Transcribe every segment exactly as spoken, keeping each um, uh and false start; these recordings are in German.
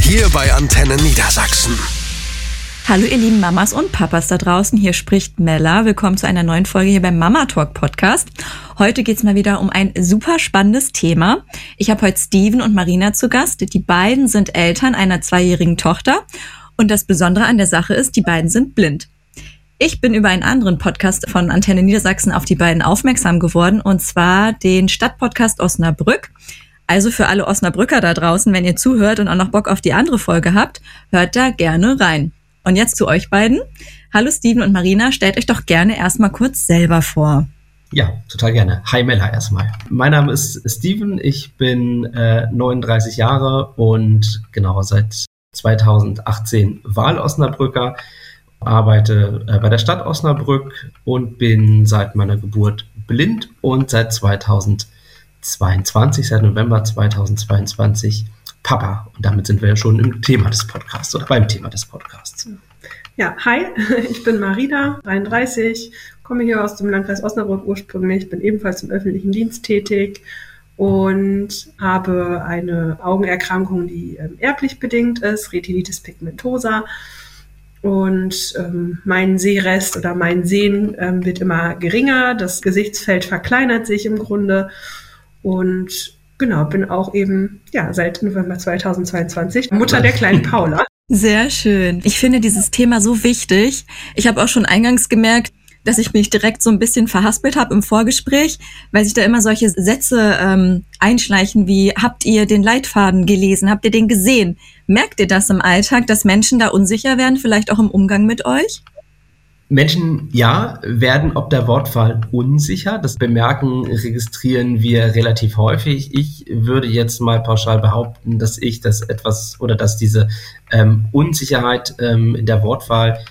Hier bei Antenne Niedersachsen. Hallo ihr lieben Mamas und Papas da draußen, hier spricht Mella. Willkommen zu einer neuen Folge hier beim Mama Talk Podcast. Heute geht's mal wieder um ein super spannendes Thema. Ich habe heute Steven und Marina zu Gast. Die beiden sind Eltern einer zweijährigen Tochter. Und das Besondere an der Sache ist, die beiden sind blind. Ich bin über einen anderen Podcast von Antenne Niedersachsen auf die beiden aufmerksam geworden, und zwar den Stadtpodcast Osnabrück. Also für alle Osnabrücker da draußen, wenn ihr zuhört und auch noch Bock auf die andere Folge habt, hört da gerne rein. Und jetzt zu euch beiden. Hallo Steven und Marina, stellt euch doch gerne erstmal kurz selber vor. Ja, total gerne. Hi Mella erstmal. Mein Name ist Steven, ich bin äh, neununddreißig Jahre und genau seit zweitausendachtzehn Wahl-Osnabrücker, arbeite äh, bei der Stadt Osnabrück und bin seit meiner Geburt blind und seit zweitausendzweiundzwanzig, seit November zweitausendzweiundzwanzig Papa. Und damit sind wir ja schon im Thema des Podcasts oder beim Thema des Podcasts. Ja, hi, ich bin Marina, dreiunddreißig, komme hier aus dem Landkreis Osnabrück ursprünglich, bin ebenfalls im öffentlichen Dienst tätig und habe eine Augenerkrankung, die ähm, erblich bedingt ist, Retinitis pigmentosa. Und ähm, mein Sehrest oder mein Sehen ähm, wird immer geringer, das Gesichtsfeld verkleinert sich im Grunde und genau, bin auch eben ja seit November zweitausendzweiundzwanzig Mutter der kleinen Paula. Sehr schön. Ich finde dieses Thema so wichtig. Ich habe auch schon eingangs gemerkt, dass ich mich direkt so ein bisschen verhaspelt habe im Vorgespräch, weil sich da immer solche Sätze ähm, einschleichen wie, habt ihr den Leitfaden gelesen, habt ihr den gesehen? Merkt ihr das im Alltag, dass Menschen da unsicher werden, vielleicht auch im Umgang mit euch? Menschen, ja, werden ob der Wortwahl unsicher. Das bemerken, registrieren wir relativ häufig. Ich würde jetzt mal pauschal behaupten, dass ich das etwas oder dass diese ähm, Unsicherheit ähm, in der Wortwahl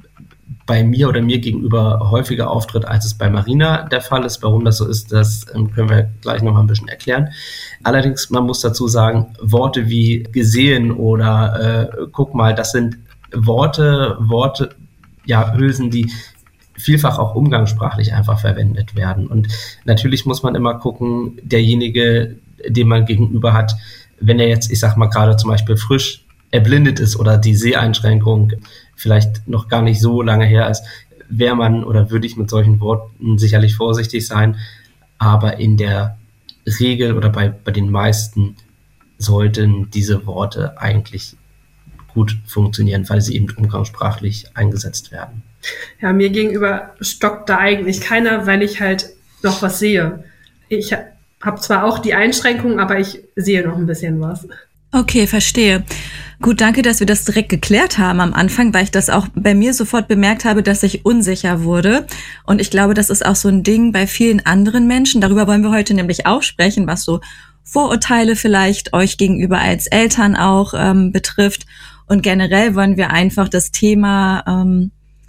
bei mir oder mir gegenüber häufiger auftritt, als es bei Marina der Fall ist. Warum das so ist, das ähm, können wir gleich noch mal ein bisschen erklären. Allerdings, man muss dazu sagen, Worte wie gesehen oder äh, guck mal, das sind Worte, Worte, ja, Hülsen, die vielfach auch umgangssprachlich einfach verwendet werden. Und natürlich muss man immer gucken, derjenige, den man gegenüber hat, wenn er jetzt, ich sag mal, gerade zum Beispiel frisch erblindet ist oder die Seheinschränkung vielleicht noch gar nicht so lange her ist, wäre man oder würde ich mit solchen Worten sicherlich vorsichtig sein. Aber in der Regel oder bei, bei den meisten sollten diese Worte eigentlich gut funktionieren, weil sie eben umgangssprachlich eingesetzt werden. Ja, mir gegenüber stockt da eigentlich keiner, weil ich halt noch was sehe. Ich habe zwar auch die Einschränkungen, aber ich sehe noch ein bisschen was. Okay, verstehe. Gut, danke, dass wir das direkt geklärt haben am Anfang, weil ich das auch bei mir sofort bemerkt habe, dass ich unsicher wurde. Und ich glaube, das ist auch so ein Ding bei vielen anderen Menschen. Darüber wollen wir heute nämlich auch sprechen, was so Vorurteile vielleicht euch gegenüber als Eltern auch ähm, betrifft. Und generell wollen wir einfach das Thema ähm,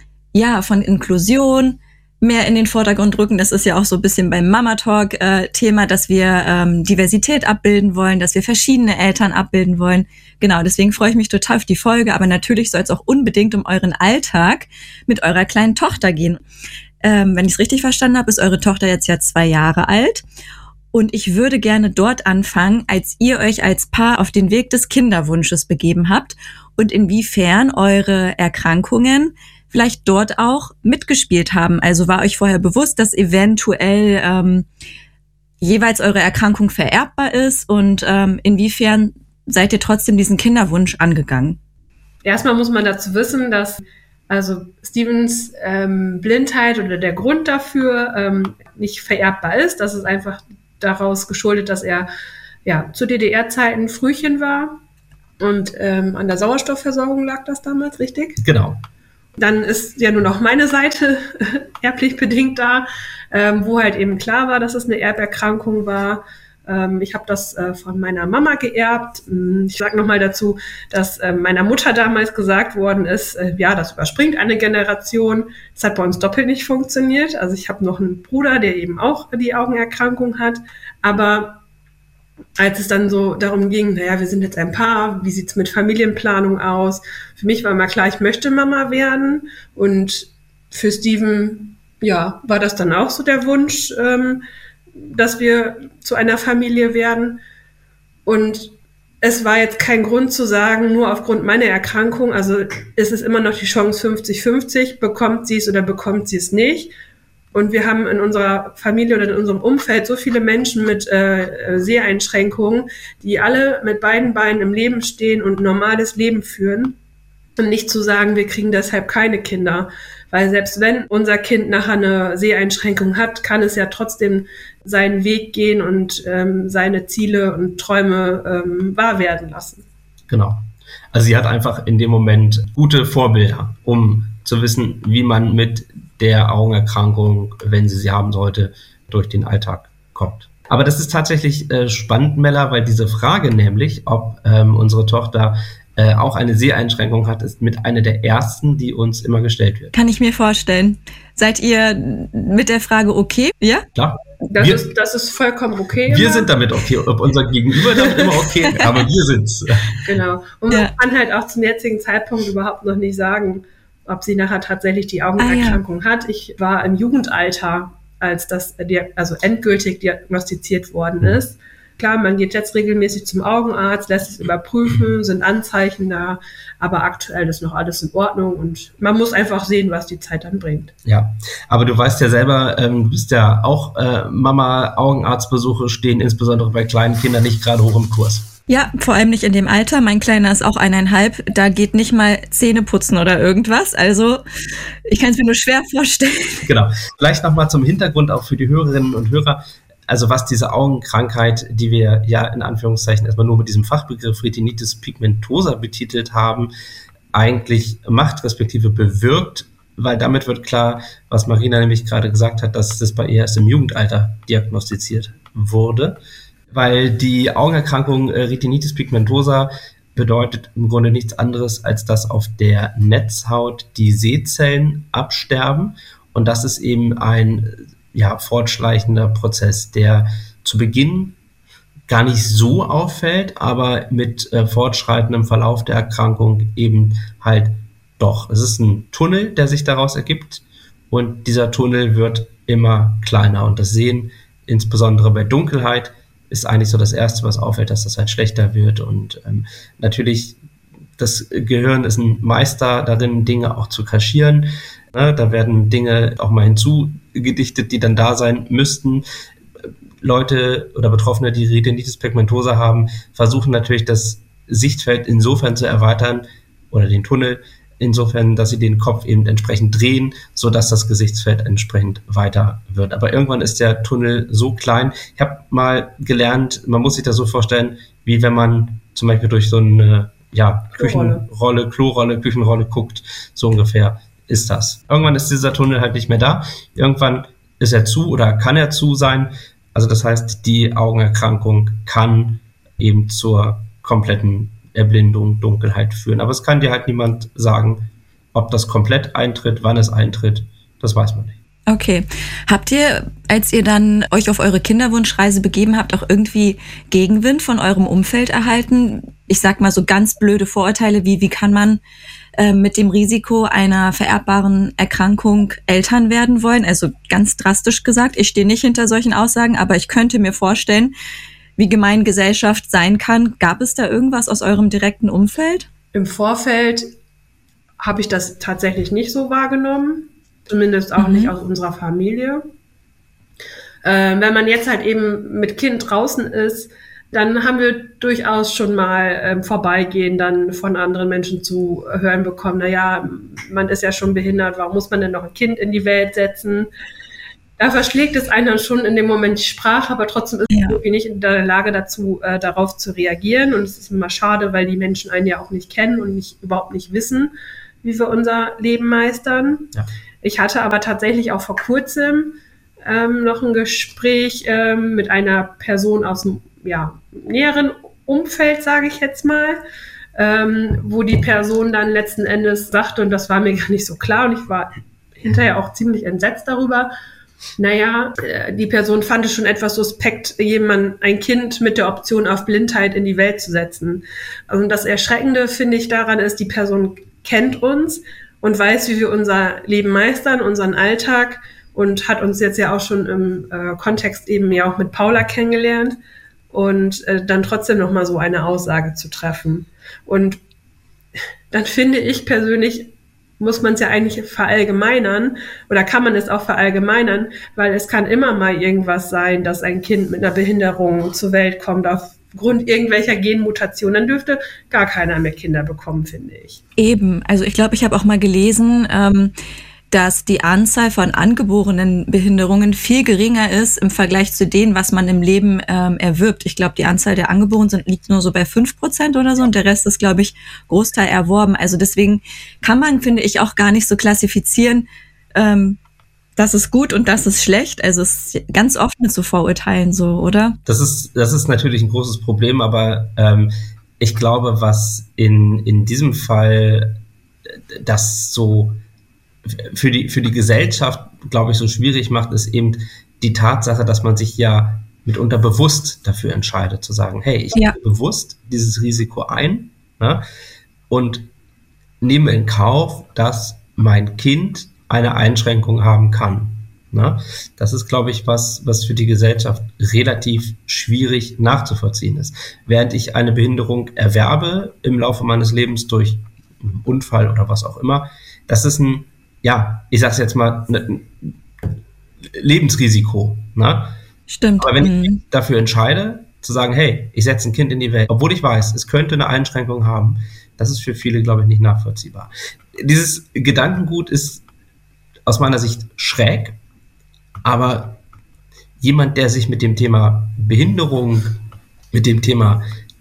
ja von Inklusion mehr in den Vordergrund rücken. Das ist ja auch so ein bisschen beim Mama Talk äh, Thema, dass wir ähm, Diversität abbilden wollen, dass wir verschiedene Eltern abbilden wollen. Genau, deswegen freue ich mich total auf die Folge. Aber natürlich soll es auch unbedingt um euren Alltag mit eurer kleinen Tochter gehen. Ähm, wenn ich es richtig verstanden habe, ist eure Tochter jetzt ja zwei Jahre alt. Und ich würde gerne dort anfangen, als ihr euch als Paar auf den Weg des Kinderwunsches begeben habt und inwiefern eure Erkrankungen vielleicht dort auch mitgespielt haben. Also war euch vorher bewusst, dass eventuell ähm, jeweils eure Erkrankung vererbbar ist und ähm, inwiefern seid ihr trotzdem diesen Kinderwunsch angegangen? Erstmal muss man dazu wissen, dass also Stevens ähm, Blindheit oder der Grund dafür ähm, nicht vererbbar ist. Das ist einfach daraus geschuldet, dass er ja zu D D R-Zeiten Frühchen war und ähm, an der Sauerstoffversorgung lag das damals, richtig? Genau. Dann ist ja nur noch meine Seite erblich bedingt da, ähm, wo halt eben klar war, dass es eine Erberkrankung war. Ähm, ich habe das äh, von meiner Mama geerbt. Ich sage nochmal dazu, dass äh, meiner Mutter damals gesagt worden ist, äh, ja, das überspringt eine Generation. Das hat bei uns doppelt nicht funktioniert. Also ich habe noch einen Bruder, der eben auch die Augenerkrankung hat. Aber als es dann so darum ging, naja, wir sind jetzt ein Paar, wie sieht's mit Familienplanung aus? Für mich war immer klar, ich möchte Mama werden. Und für Steven, ja, war das dann auch so der Wunsch, ähm, dass wir zu einer Familie werden. Und es war jetzt kein Grund zu sagen, nur aufgrund meiner Erkrankung, also ist es immer noch die Chance fünfzig fünfzig, bekommt sie es oder bekommt sie es nicht. Und wir haben in unserer Familie oder in unserem Umfeld so viele Menschen mit äh, Seheinschränkungen, die alle mit beiden Beinen im Leben stehen und ein normales Leben führen. Und nicht zu sagen, wir kriegen deshalb keine Kinder. Weil selbst wenn unser Kind nachher eine Seheinschränkung hat, kann es ja trotzdem seinen Weg gehen und ähm, seine Ziele und Träume ähm, wahr werden lassen. Genau. Also sie hat einfach in dem Moment gute Vorbilder, um zu wissen, wie man mit der Augenerkrankung, wenn sie sie haben sollte, durch den Alltag kommt. Aber das ist tatsächlich äh, spannend, Mella, weil diese Frage nämlich, ob ähm, unsere Tochter äh, auch eine Seheinschränkung hat, ist mit einer der ersten, die uns immer gestellt wird. Kann ich mir vorstellen. Seid ihr mit der Frage okay? Ja? Klar. Das, wir, ist, das ist vollkommen okay. Wir immer. sind damit okay, ob unser Gegenüber damit immer okay, aber wir sind's. Genau. Und Ja. man kann halt auch zum jetzigen Zeitpunkt überhaupt noch nicht sagen, ob sie nachher tatsächlich die Augenerkrankung Ah, ja. hat. Ich war im Jugendalter, als das also endgültig diagnostiziert worden ist. Klar, man geht jetzt regelmäßig zum Augenarzt, lässt es überprüfen, sind Anzeichen da, aber aktuell ist noch alles in Ordnung und man muss einfach sehen, was die Zeit dann bringt. Ja, aber du weißt ja selber, ähm, du bist ja auch äh, Mama, Augenarztbesuche stehen insbesondere bei kleinen Kindern nicht gerade hoch im Kurs. Ja, vor allem nicht in dem Alter. Mein Kleiner ist auch eineinhalb. Da geht nicht mal Zähne putzen oder irgendwas. Also ich kann es mir nur schwer vorstellen. Genau. Vielleicht nochmal zum Hintergrund auch für die Hörerinnen und Hörer. Also was diese Augenkrankheit, die wir ja in Anführungszeichen erstmal nur mit diesem Fachbegriff Retinitis pigmentosa betitelt haben, eigentlich macht, respektive bewirkt, weil damit wird klar, was Marina nämlich gerade gesagt hat, dass das bei ihr erst im Jugendalter diagnostiziert wurde, weil die Augenerkrankung äh, Retinitis pigmentosa bedeutet im Grunde nichts anderes, als dass auf der Netzhaut die Sehzellen absterben und das ist eben ein ja, fortschleichender Prozess, der zu Beginn gar nicht so auffällt, aber mit äh, fortschreitendem Verlauf der Erkrankung eben halt doch. Es ist ein Tunnel, der sich daraus ergibt und dieser Tunnel wird immer kleiner und das Sehen, insbesondere bei Dunkelheit, ist eigentlich so das Erste, was auffällt, dass das halt schlechter wird und ähm, natürlich das Gehirn ist ein Meister darin, Dinge auch zu kaschieren. Ne, da werden Dinge auch mal hinzugedichtet, die dann da sein müssten. Leute oder Betroffene, die Retinitis pigmentosa haben, versuchen natürlich das Sichtfeld insofern zu erweitern oder den Tunnel insofern, dass sie den Kopf eben entsprechend drehen, sodass das Gesichtsfeld entsprechend weiter wird. Aber irgendwann ist der Tunnel so klein. Ich habe mal gelernt, man muss sich das so vorstellen, wie wenn man zum Beispiel durch so eine ja, Küchenrolle, Klorolle, Küchenrolle guckt, so ungefähr ist das. Irgendwann ist dieser Tunnel halt nicht mehr da. Irgendwann ist er zu oder kann er zu sein. Also das heißt, die Augenerkrankung kann eben zur kompletten Erblindung, Dunkelheit führen. Aber es kann dir halt niemand sagen, ob das komplett eintritt, wann es eintritt. Das weiß man nicht. Okay. Habt ihr, als ihr dann euch auf eure Kinderwunschreise begeben habt, auch irgendwie Gegenwind von eurem Umfeld erhalten? Ich sag mal so ganz blöde Vorurteile wie, wie kann man äh, mit dem Risiko einer vererbbaren Erkrankung Eltern werden wollen? Also ganz drastisch gesagt, ich stehe nicht hinter solchen Aussagen, aber ich könnte mir vorstellen, wie gemein Gesellschaft sein kann. Gab es da irgendwas aus eurem direkten Umfeld? Im Vorfeld habe ich das tatsächlich nicht so wahrgenommen. Zumindest auch mhm. nicht aus unserer Familie. Äh, wenn man jetzt halt eben mit Kind draußen ist, dann haben wir durchaus schon mal ähm, vorbeigehen dann von anderen Menschen zu hören bekommen, naja, man ist ja schon behindert, warum muss man denn noch ein Kind in die Welt setzen? Da verschlägt es einen dann schon in dem Moment die Sprache, aber trotzdem ist Ja. man irgendwie nicht in der Lage dazu, äh, darauf zu reagieren. Und es ist immer schade, weil die Menschen einen ja auch nicht kennen und nicht, überhaupt nicht wissen, wie wir unser Leben meistern. Ja. Ich hatte aber tatsächlich auch vor kurzem ähm, noch ein Gespräch ähm, mit einer Person aus dem ja, näheren Umfeld, sage ich jetzt mal, ähm, wo die Person dann letzten Endes sagte, und das war mir gar nicht so klar, und ich war hinterher auch ziemlich entsetzt darüber, naja, äh, die Person fand es schon etwas suspekt, jemand, ein Kind mit der Option auf Blindheit in die Welt zu setzen. Also das Erschreckende, finde ich, daran ist, die Person kennt uns und weiß, wie wir unser Leben meistern, unseren Alltag und hat uns jetzt ja auch schon im äh, Kontext eben ja auch mit Paula kennengelernt. und äh, dann trotzdem nochmal so eine Aussage zu treffen. Und dann finde ich persönlich, muss man es ja eigentlich verallgemeinern oder kann man es auch verallgemeinern, weil es kann immer mal irgendwas sein, dass ein Kind mit einer Behinderung zur Welt kommt aufgrund irgendwelcher Genmutationen. Dann dürfte gar keiner mehr Kinder bekommen, finde ich. Eben, also ich glaube, ich habe auch mal gelesen, ähm, dass die Anzahl von angeborenen Behinderungen viel geringer ist im Vergleich zu denen, was man im Leben ähm, erwirbt. Ich glaube, die Anzahl der Angeborenen sind, liegt nur so bei fünf Prozent oder so und der Rest ist, glaube ich, Großteil erworben. Also deswegen kann man, finde ich, auch gar nicht so klassifizieren, ähm, das ist gut und das ist schlecht. Also es ist ganz oft mit so Vorurteilen so, oder? Das ist, das ist natürlich ein großes Problem, aber ähm, ich glaube, was in, in diesem Fall das so für die, für die Gesellschaft, glaube ich, so schwierig macht, ist eben die Tatsache, dass man sich ja mitunter bewusst dafür entscheidet, zu sagen, hey, ich Ja. gehe bewusst dieses Risiko ein, ne, und nehme in Kauf, dass mein Kind eine Einschränkung haben kann. Ne? Das ist, glaube ich, was, was für die Gesellschaft relativ schwierig nachzuvollziehen ist. Während ich eine Behinderung erwerbe im Laufe meines Lebens durch einen Unfall oder was auch immer, das ist ein, ja, ich sag's jetzt mal, ein Lebensrisiko. Ne? Stimmt. Aber wenn ich mich Mhm. dafür entscheide, zu sagen, hey, ich setze ein Kind in die Welt, obwohl ich weiß, es könnte eine Einschränkung haben, das ist für viele, glaube ich, nicht nachvollziehbar. Dieses Gedankengut ist aus meiner Sicht schräg, aber jemand, der sich mit dem Thema Behinderung, mit dem Thema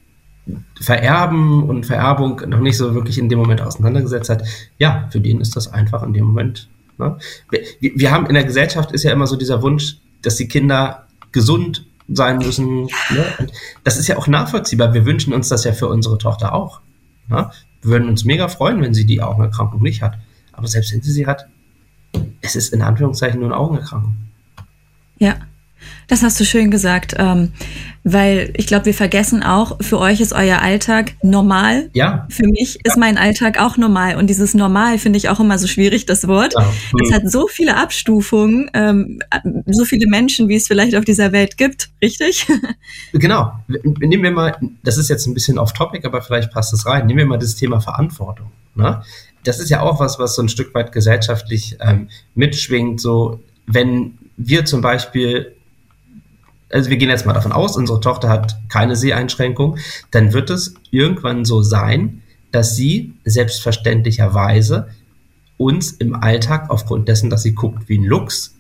Vererben und Vererbung noch nicht so wirklich in dem Moment auseinandergesetzt hat, ja, für den ist das einfach in dem Moment. Ne? Wir, wir haben in der Gesellschaft ist ja immer so dieser Wunsch, dass die Kinder gesund sein müssen. Ne? Und das ist ja auch nachvollziehbar. Wir wünschen uns das ja für unsere Tochter auch. Ne? Wir würden uns mega freuen, wenn sie die Augenerkrankung nicht hat. Aber selbst wenn sie sie hat, es ist in Anführungszeichen nur eine Augenerkrankung. Ja, das hast du schön gesagt, ähm, weil ich glaube, wir vergessen auch, für euch ist euer Alltag normal. Ja. Für mich ist mein Alltag auch normal und dieses normal finde ich auch immer so schwierig, das Wort. Ja. Es hat so viele Abstufungen, ähm, so viele Menschen, wie es vielleicht auf dieser Welt gibt, richtig? Genau. Nehmen wir mal, das ist jetzt ein bisschen off-topic, aber vielleicht passt es rein. Nehmen wir mal das Thema Verantwortung. Ne? Das ist ja auch was, was so ein Stück weit gesellschaftlich ähm, mitschwingt. So, wenn wir zum Beispiel, also wir gehen jetzt mal davon aus, unsere Tochter hat keine Seheinschränkung, dann wird es irgendwann so sein, dass sie selbstverständlicherweise uns im Alltag, aufgrund dessen, dass sie guckt wie ein Luchs,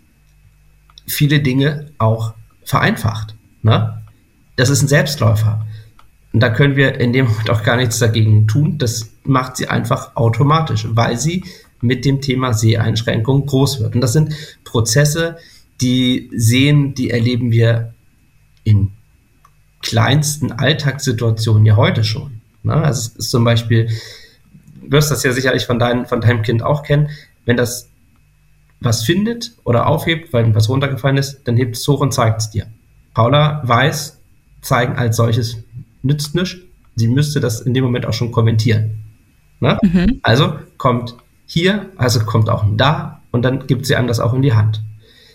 viele Dinge auch vereinfacht. Ne? Das ist ein Selbstläufer. Und da können wir in dem Moment auch gar nichts dagegen tun. Das macht sie einfach automatisch, weil sie mit dem Thema Seheinschränkung groß wird. Und das sind Prozesse, die sehen, die erleben wir in kleinsten Alltagssituationen ja heute schon. Ne? Also es ist zum Beispiel, du wirst das ja sicherlich von, dein, von deinem Kind auch kennen, wenn das was findet oder aufhebt, weil was runtergefallen ist, dann hebt es hoch und zeigt es dir. Paula weiß, zeigen als solches nützt nichts. Sie müsste das in dem Moment auch schon kommentieren. Ne? Mhm. Also kommt hier, also kommt auch da und dann gibt sie einem das auch in die Hand.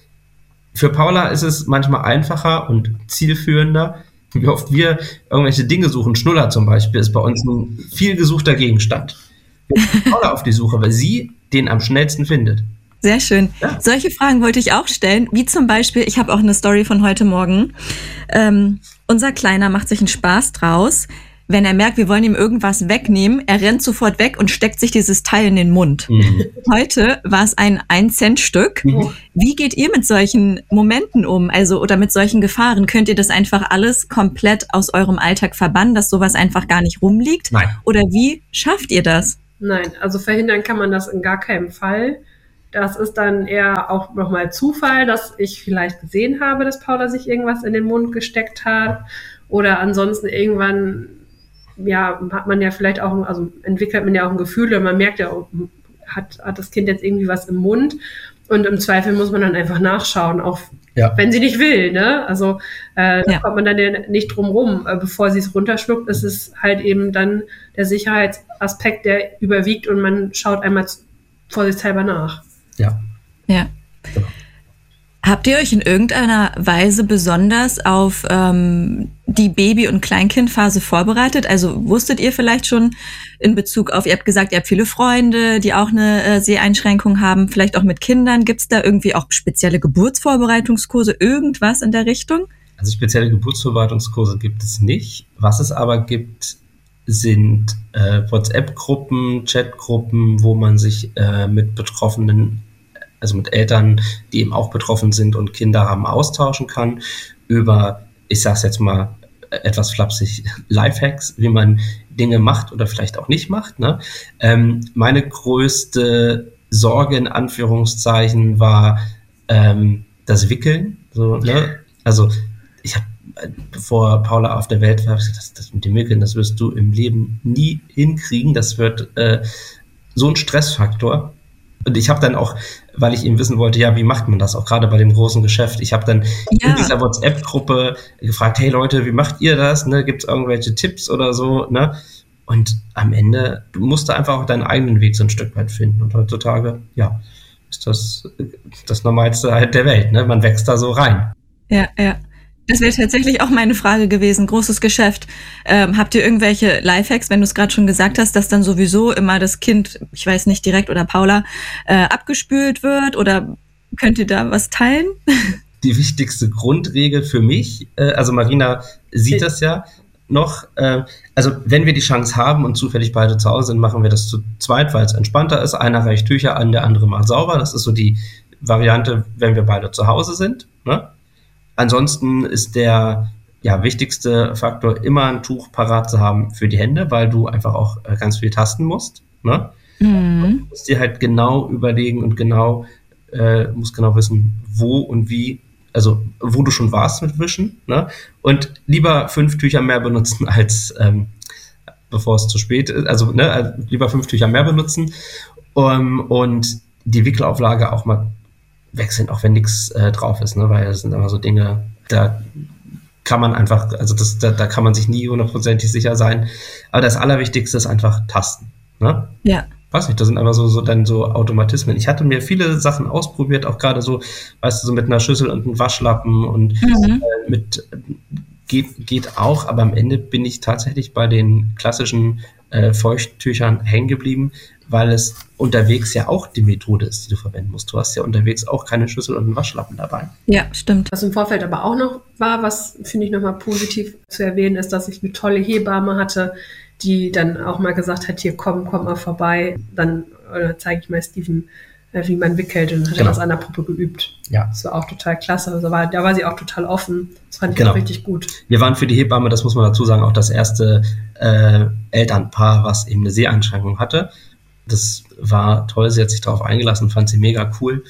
Für Paula ist es manchmal einfacher und zielführender, wie oft wir irgendwelche Dinge suchen. Schnuller zum Beispiel ist bei uns ein viel gesuchter Gegenstand. Wir gehen Paula auf die Suche, weil sie den am schnellsten findet. Sehr schön. Ja. Solche Fragen wollte ich auch stellen, wie zum Beispiel, ich habe auch eine Story von heute Morgen. Ähm, unser Kleiner macht sich einen Spaß draus. Wenn er merkt, wir wollen ihm irgendwas wegnehmen, er rennt sofort weg und steckt sich dieses Teil in den Mund. Mhm. Heute war es ein ein-Cent-Stück. Mhm. Wie geht ihr mit solchen Momenten um? Also, oder mit solchen Gefahren? Könnt ihr das einfach alles komplett aus eurem Alltag verbannen, dass sowas einfach gar nicht rumliegt? Nein. Oder wie schafft ihr das? Nein, also verhindern kann man das in gar keinem Fall. Das ist dann eher auch nochmal Zufall, dass ich vielleicht gesehen habe, dass Paula sich irgendwas in den Mund gesteckt hat. Oder ansonsten irgendwann, ja, hat man ja vielleicht auch, also entwickelt man ja auch ein Gefühl, oder man merkt ja, hat, hat das Kind jetzt irgendwie was im Mund. Und im Zweifel muss man dann einfach nachschauen, auch Ja. wenn sie nicht will, ne? Also äh, da Ja. kommt man dann ja nicht drum rum. Äh, bevor sie es runterschluckt, ist es halt eben dann der Sicherheitsaspekt, der überwiegt und man schaut einmal z- vorsichtshalber nach. Ja. Ja. Genau. Habt ihr euch in irgendeiner Weise besonders auf ähm, die Baby- und Kleinkindphase vorbereitet? Also wusstet ihr vielleicht schon in Bezug auf, ihr habt gesagt, ihr habt viele Freunde, die auch eine äh, Seheinschränkung haben, vielleicht auch mit Kindern. Gibt es da irgendwie auch spezielle Geburtsvorbereitungskurse, irgendwas in der Richtung? Also spezielle Geburtsvorbereitungskurse gibt es nicht. Was es aber gibt, sind äh, WhatsApp-Gruppen, Chatgruppen, wo man sich äh, mit Betroffenen, also mit Eltern, die eben auch betroffen sind und Kinder haben, austauschen kann über, ich sag's jetzt mal etwas flapsig, Lifehacks, wie man Dinge macht oder vielleicht auch nicht macht. Ne? Ähm, meine größte Sorge in Anführungszeichen war ähm, das Wickeln. So, ne? Also ich habe, bevor Paula auf der Welt war, hab ich gesagt, das, das mit dem Wickeln, das wirst du im Leben nie hinkriegen. Das wird äh, so ein Stressfaktor. Und ich habe dann auch, weil ich eben wissen wollte, ja, wie macht man das, auch gerade bei dem großen Geschäft. Ich habe dann ja. in dieser WhatsApp-Gruppe gefragt, hey Leute, wie macht ihr das? Ne? Gibt es irgendwelche Tipps oder so? Ne? Und am Ende musst du einfach auch deinen eigenen Weg so ein Stück weit finden. Und heutzutage, ja, ist das das Normalste halt der Welt. Ne? Man wächst da so rein. Ja, ja. Das wäre tatsächlich auch meine Frage gewesen. Großes Geschäft. Ähm, habt ihr irgendwelche Lifehacks, wenn du es gerade schon gesagt hast, dass dann sowieso immer das Kind, ich weiß nicht direkt, oder Paula, äh, abgespült wird? Oder könnt ihr da was teilen? Die wichtigste Grundregel für mich, äh, also Marina sieht das ja noch, äh, also wenn wir die Chance haben und zufällig beide zu Hause sind, machen wir das zu zweit, weil es entspannter ist. Einer reicht Tücher an, der andere macht sauber. Das ist so die Variante, wenn wir beide zu Hause sind, ne? Ansonsten ist der ja, wichtigste Faktor, immer ein Tuch parat zu haben für die Hände, weil du einfach auch äh, ganz viel tasten musst. Ne? Mhm. Du musst dir halt genau überlegen und genau, äh, musst genau wissen, wo und wie, also wo du schon warst mit Wischen. Ne? Und lieber fünf Tücher mehr benutzen, als ähm, bevor es zu spät ist. Also ne, lieber fünf Tücher mehr benutzen um, und die Wickelauflage auch mal wechseln, auch wenn nichts äh, drauf ist, ne? Weil das sind immer so Dinge, da kann man einfach, also das, da, da kann man sich nie hundertprozentig sicher sein. Aber das Allerwichtigste ist einfach tasten. Ne? Ja. Weiß nicht, das sind einfach so, so dann so Automatismen. Ich hatte mir viele Sachen ausprobiert, auch gerade so, weißt du, so mit einer Schüssel und einem Waschlappen und mhm. äh, mit geht, geht auch, aber am Ende bin ich tatsächlich bei den klassischen äh, Feuchttüchern hängen geblieben, weil es unterwegs ja auch die Methode ist, die du verwenden musst. Du hast ja unterwegs auch keine Schüssel und einen Waschlappen dabei. Ja, stimmt. Was im Vorfeld aber auch noch war, was finde ich nochmal positiv zu erwähnen, ist, dass ich eine tolle Hebamme hatte, die dann auch mal gesagt hat, hier komm, komm mal vorbei, dann zeige ich mal Steven, äh, wie man wickelt, und hat genau. er das an der Puppe geübt. Ja. Das war auch total klasse. Also war, da war sie auch total offen. Das fand ich genau. auch richtig gut. Wir waren für die Hebamme, das muss man dazu sagen, auch das erste äh, Elternpaar, was eben eine Seheinschränkung hatte. Das war toll, sie hat sich darauf eingelassen, fand sie mega cool.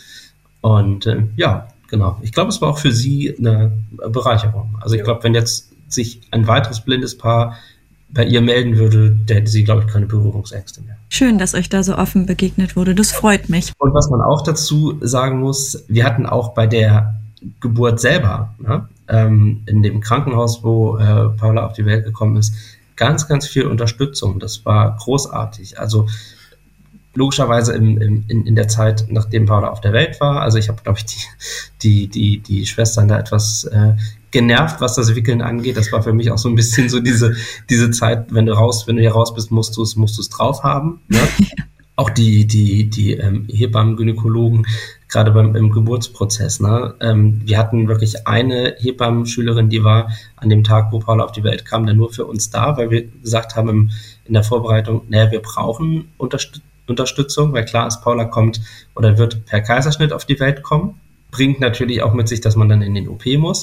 Und äh, ja, genau. Ich glaube, es war auch für sie eine Bereicherung. Also ich glaube, wenn jetzt sich ein weiteres blindes Paar bei ihr melden würde, der hätte sie, glaube ich, keine Berührungsängste mehr. Schön, dass euch da so offen begegnet wurde. Das freut mich. Und was man auch dazu sagen muss, wir hatten auch bei der Geburt selber, ne, ähm, in dem Krankenhaus, wo äh, Paula auf die Welt gekommen ist, ganz, ganz viel Unterstützung. Das war großartig. Also logischerweise im, im, in, in der Zeit, nachdem Paula auf der Welt war. Also ich habe, glaube ich, die, die, die, die Schwestern da etwas äh, genervt, was das Wickeln angeht. Das war für mich auch so ein bisschen so diese, diese Zeit, wenn du raus, wenn du hier raus bist, musst du es, musst du es drauf haben. Ne? Auch die, die, die ähm, Hebammen, Gynäkologen, gerade beim im Geburtsprozess. Ne? Ähm, wir hatten wirklich eine Hebammenschülerin, die war an dem Tag, wo Paula auf die Welt kam, dann nur für uns da, weil wir gesagt haben im, in der Vorbereitung, naja, wir brauchen Unterstützung. Unterstützung, weil klar ist, Paula kommt oder wird per Kaiserschnitt auf die Welt kommen, bringt natürlich auch mit sich, dass man dann in den O P muss,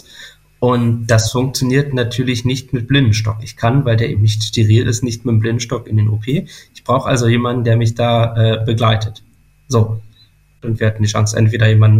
und das funktioniert natürlich nicht mit Blindenstock. Ich kann, weil der eben nicht steril ist, nicht mit dem Blindenstock in den O P. Ich brauche also jemanden, der mich da äh, begleitet. So, und wir hatten die Chance, entweder jemanden